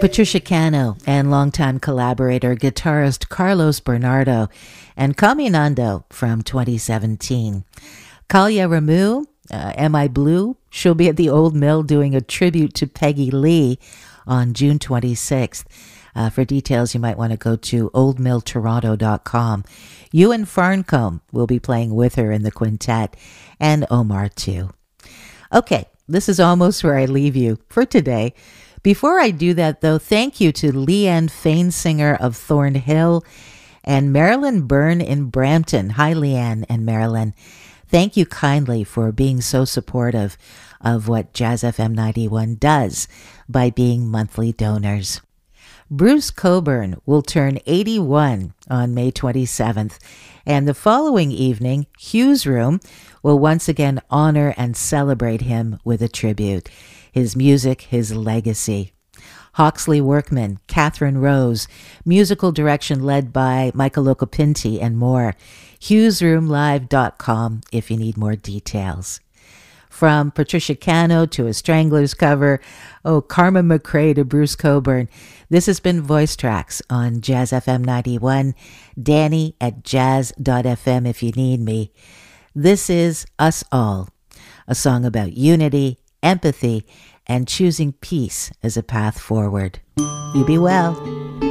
Patricia Cano and longtime collaborator guitarist Carlos Bernardo and Caminando from 2017. Kalia Ramu, Am I Blue? She'll be at the Old Mill doing a tribute to Peggy Lee on June 26th. For details, you might want to go to oldmilltoronto.com. Ewan Farncombe will be playing with her in the quintet, and Omar too. Okay, this is almost where I leave you for today. Before I do that, though, thank you to Leanne Fainsinger of Thornhill and Marilyn Byrne in Brampton. Hi, Leanne and Marilyn. Thank you kindly for being so supportive of what Jazz FM 91 does by being monthly donors. Bruce Cockburn will turn 81 on May 27th, and the following evening, Hugh's Room will once again honor and celebrate him with a tribute. His music, his legacy. Hawksley Workman, Catherine Rose, musical direction led by Michael Ocopinti, and more. HughesRoomLive.com if you need more details. From Patricia Cano to a Stranglers cover, Karma McRae to Bruce Cockburn, this has been Voice Tracks on Jazz FM 91. Danny at jazz.fm if you need me. This is Us All, a song about unity, empathy, and choosing peace as a path forward. You be well.